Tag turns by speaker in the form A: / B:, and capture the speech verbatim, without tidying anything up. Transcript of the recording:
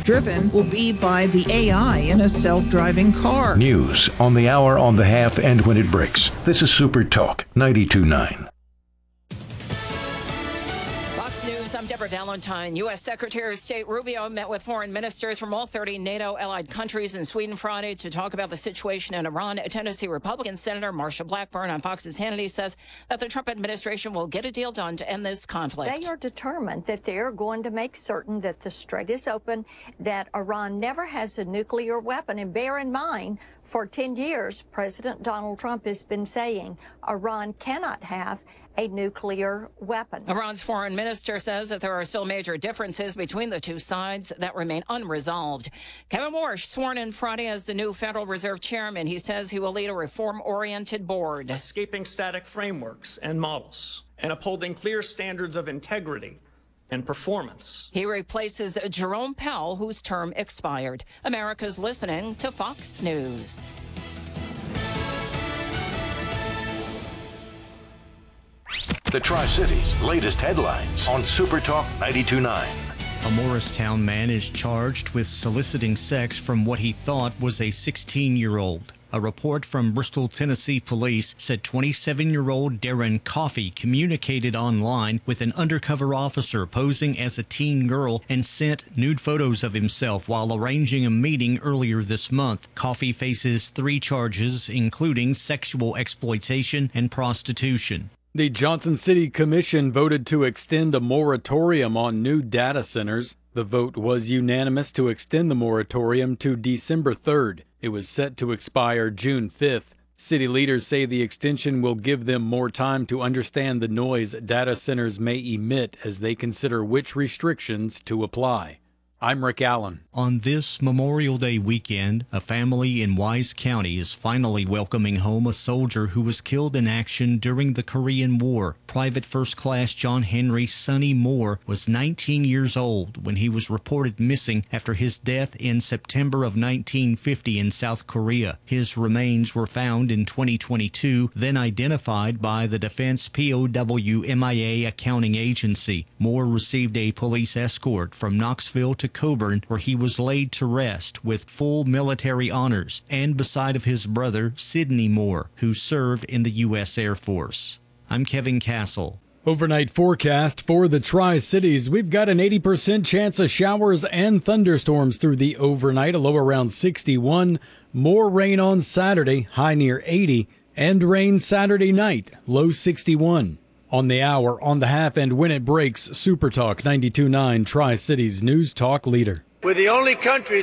A: driven will be by the A I in a self-driving car.
B: News on the hour, on the half, and when it breaks. This is Super Talk ninety-two point nine.
C: I'm Deborah Valentine. U S. Secretary of State Rubio met with foreign ministers from all thirty NATO allied countries in Sweden Friday to talk about the situation in Iran. Tennessee Republican Senator Marsha Blackburn on Fox's Hannity says that the Trump administration will get a deal done to end this conflict.
D: They are determined that they are going to make certain that the strait is open, that Iran never has a nuclear weapon. And bear in mind, for ten years, President Donald Trump has been saying Iran cannot have a nuclear weapon.
C: Iran's foreign minister says that there are still major differences between the two sides that remain unresolved. Kevin Warsh sworn in Friday as the new Federal Reserve chairman. He says he will lead a reform-oriented board.
E: Escaping static frameworks and models and upholding clear standards of integrity and performance.
C: He replaces Jerome Powell, whose term expired. America's listening to Fox News.
B: The Tri-Cities' latest headlines on Super Talk ninety-two point nine.
F: A Morristown man is charged with soliciting sex from what he thought was a sixteen-year-old. A report from Bristol, Tennessee police said twenty-seven-year-old Darren Coffey communicated online with an undercover officer posing as a teen girl and sent nude photos of himself while arranging a meeting earlier this month. Coffey faces three charges, including sexual exploitation and prostitution.
G: The Johnson City Commission voted to extend a moratorium on new data centers. The vote was unanimous to extend the moratorium to December third. It was set to expire June fifth. City leaders say the extension will give them more time to understand the noise data centers may emit as they consider which restrictions to apply. I'm Rick Allen.
F: On this Memorial Day weekend, a family in Wise County is finally welcoming home a soldier who was killed in action during the Korean War. Private First Class John Henry Sonny Moore was nineteen years old when he was reported missing after his death in September of nineteen fifty in South Korea. His remains were found in twenty twenty-two, then identified by the Defense P O W M I A Accounting Agency. Moore received a police escort from Knoxville to Coburn, where he was laid to rest with full military honors and beside of his brother, Sidney Moore, who served in the U S Air Force. I'm Kevin Castle.
G: Overnight forecast for the Tri-Cities. We've got an eighty percent chance of showers and thunderstorms through the overnight, a low around sixty-one. More rain on Saturday, high near eighty, and rain Saturday night, low sixty-one. On the hour, on the half, and when it breaks, Super Talk ninety-two point nine, Tri-Cities News Talk leader.
H: We're the only country